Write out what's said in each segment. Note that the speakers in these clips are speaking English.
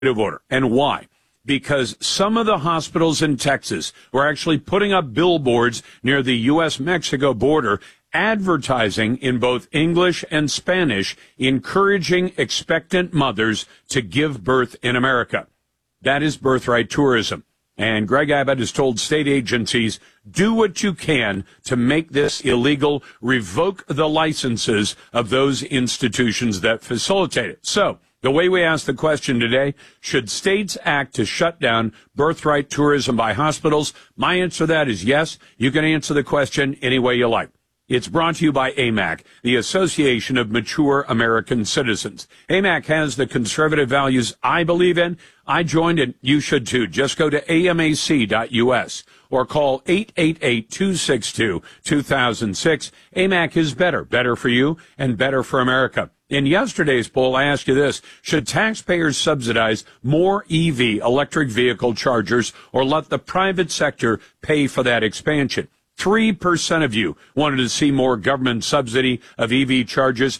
order. And why? Because some of the hospitals in Texas were actually putting up billboards near the U.S.-Mexico border advertising in both English and Spanish, encouraging expectant mothers to give birth in America. That is birthright tourism. And Greg Abbott has told state agencies, do what you can to make this illegal, revoke the licenses of those institutions that facilitate it. So, the way we ask the question today, should states act to shut down birthright tourism by hospitals? My answer to that is yes. You can answer the question any way you like. It's brought to you by AMAC, the Association of Mature American Citizens. AMAC has the conservative values I believe in. I joined, and you should too. Just go to amac.us or call 888-262-2006. AMAC is better. Better for you and better for America. In yesterday's poll, I asked you this: should taxpayers subsidize more EV, electric vehicle chargers, or let the private sector pay for that expansion? 3% of you wanted to see more government subsidy of EV chargers.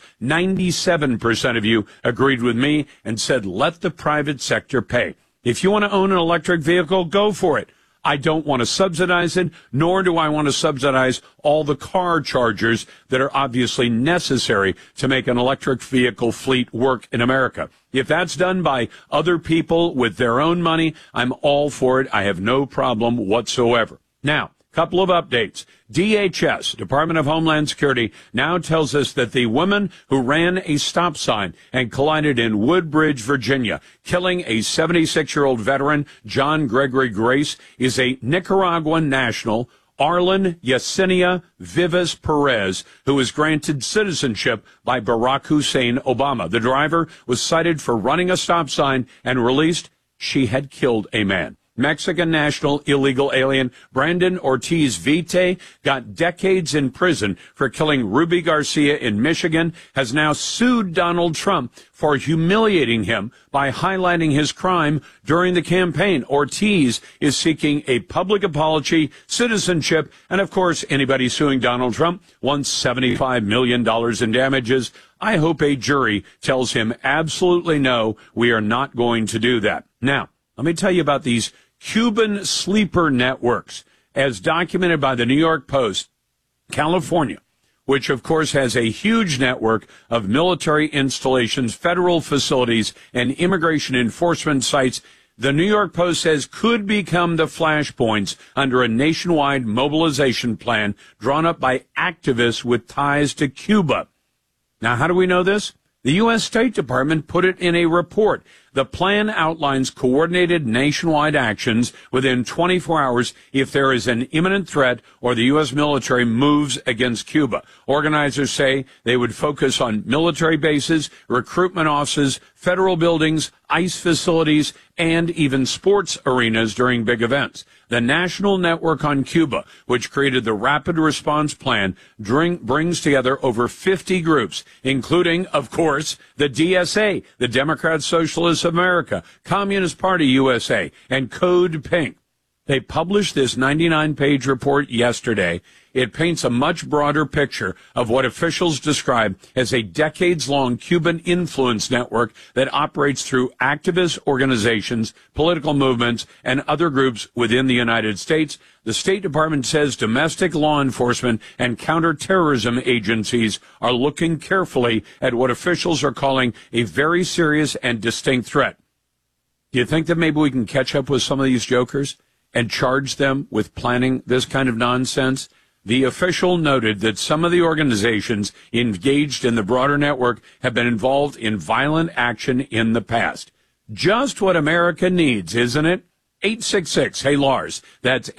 97% of you agreed with me and said let the private sector pay. If you want to own an electric vehicle, go for it. I don't want to subsidize it, nor do I want to subsidize all the car chargers that are obviously necessary to make an electric vehicle fleet work in America. If that's done by other people with their own money, I'm all for it. I have no problem whatsoever. Now, couple of updates. DHS, Department of Homeland Security, now tells us that the woman who ran a stop sign and collided in Woodbridge, Virginia, killing a 76-year-old veteran, John Gregory Grace, is a Nicaraguan national, Arlen Yesenia Vivas Perez, who was granted citizenship by Barack Hussein Obama. The driver was cited for running a stop sign and released. She had killed a man. Mexican national illegal alien Brandon Ortiz Vite got decades in prison for killing Ruby Garcia in Michigan, has now sued Donald Trump for humiliating him by highlighting his crime during the campaign. Ortiz is seeking a public apology, citizenship, and of course, anybody suing Donald Trump wants $75 million in damages. I hope a jury tells him absolutely no, we are not going to do that. Now, let me tell you about these Cuban sleeper networks. As documented by the New York Post, California, which of course has a huge network of military installations, federal facilities, and immigration enforcement sites, the New York Post says could become the flashpoints under a nationwide mobilization plan drawn up by activists with ties to Cuba. Now, how do we know this? The U.S. State Department put it in a report. The plan outlines coordinated nationwide actions within 24 hours if there is an imminent threat or the U.S. military moves against Cuba. Organizers say they would focus on military bases, recruitment offices, federal buildings, ICE facilities, and even sports arenas during big events. The National Network on Cuba, which created the Rapid Response Plan, brings together over 50 groups, including, of course, the DSA, the Democrat Socialists of America, Communist Party USA, and Code Pink. They published this 99-page report yesterday. It paints a much broader picture of what officials describe as a decades-long Cuban influence network that operates through activist organizations, political movements, and other groups within the United States. The State Department says domestic law enforcement and counterterrorism agencies are looking carefully at what officials are calling a very serious and distinct threat. Do you think that maybe we can catch up with some of these jokers and charge them with planning this kind of nonsense? The official noted that some of the organizations engaged in the broader network have been involved in violent action in the past. Just what America needs, isn't it? 866, hey Lars. That's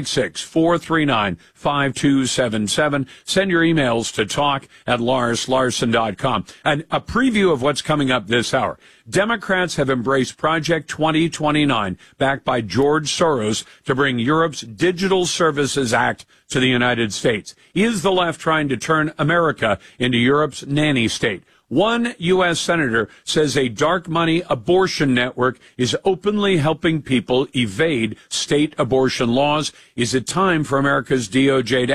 866-439-5277. Send your emails to talk@larslarson.com. And a preview of what's coming up this hour. Democrats have embraced Project 2029, backed by George Soros, to bring Europe's Digital Services Act to the United States. Is the left trying to turn America into Europe's nanny state? One U.S. senator says a dark money abortion network is openly helping people evade state abortion laws. Is it time for America's DOJ to act?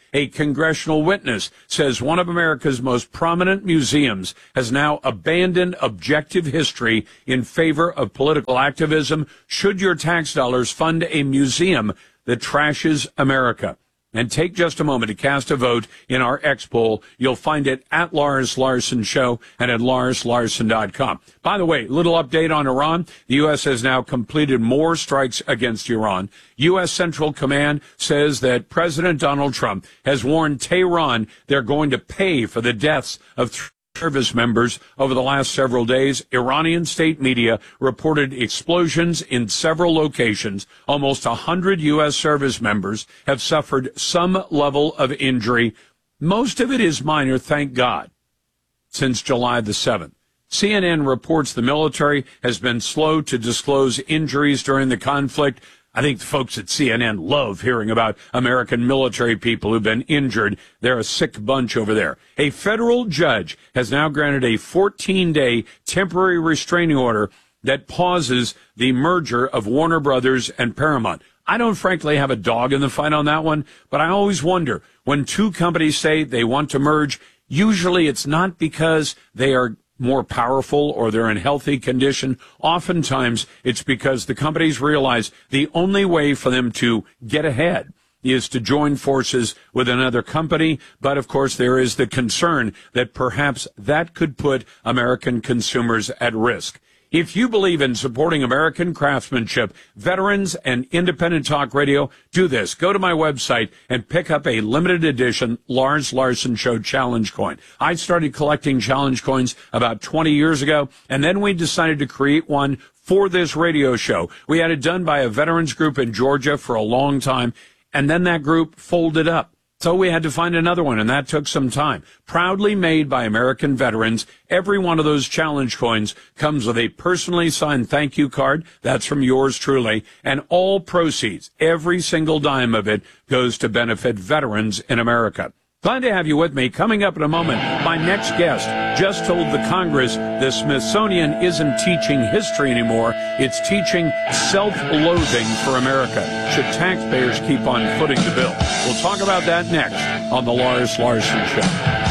A congressional witness says one of America's most prominent museums has now abandoned objective history in favor of political activism. Should your tax dollars fund a museum that trashes America? And take just a moment to cast a vote in our X poll. You'll find it at Lars Larson Show and at LarsLarson.com. By the way, little update on Iran. The U.S. has now completed more strikes against Iran. U.S. Central Command says that President Donald Trump has warned Tehran they're going to pay for the deaths of service members over the last several days. Iranian state media reported explosions in several locations. Almost 100 U.S. service members have suffered some level of injury. Most of it is minor, thank God, since July the 7th. CNN reports the military has been slow to disclose injuries during the conflict. I think the folks at CNN love hearing about American military people who've been injured. They're a sick bunch over there. A federal judge has now granted a 14-day temporary restraining order that pauses the merger of Warner Brothers and Paramount. I don't frankly have a dog in the fight on that one, but I always wonder, when two companies say they want to merge, usually it's not because they are more powerful or they're in healthy condition. Oftentimes it's because the companies realize the only way for them to get ahead is to join forces with another company. But of course there is the concern that perhaps that could put American consumers at risk. If you believe in supporting American craftsmanship, veterans, and independent talk radio, do this. Go to my website and pick up a limited edition Lars Larson Show Challenge Coin. I started collecting challenge coins about 20 years ago, and then we decided to create one for this radio show. We had it done by a veterans group in Georgia for a long time, and then that group folded up. So we had to find another one, and that took some time. Proudly made by American veterans, every one of those challenge coins comes with a personally signed thank you card. That's from yours truly. And all proceeds, every single dime of it, goes to benefit veterans in America. Glad to have you with me. Coming up in a moment, my next guest just told the Congress the Smithsonian isn't teaching history anymore. It's teaching self-loathing for America. Should taxpayers keep on footing the bill? We'll talk about that next on The Lars Larson Show.